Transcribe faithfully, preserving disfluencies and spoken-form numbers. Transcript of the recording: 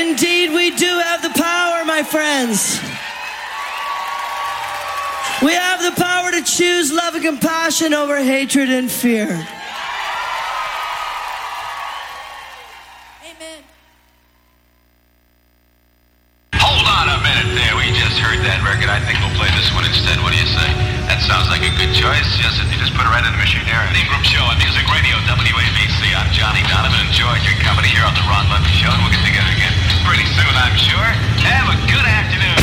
Indeed, we do have the power, my friends. We have the power to choose love and compassion over hatred and fear. Amen. Hold on a minute there. We just heard that record. I think we'll play this one instead. What do you say? That sounds like a good choice. Yes, if you just put it right in the machine here. The Ingram Show on Music Radio, W A B C. I'm Johnny Donovan. Enjoyed your company here on the Ron Levy Show, and we'll get together again pretty soon, I'm sure. Have a good afternoon.